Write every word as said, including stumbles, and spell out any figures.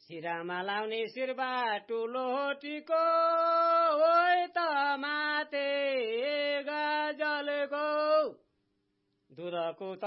शिरमा लाउने शिरबा ठुलो टिको ओइ त माते गजलको दुधको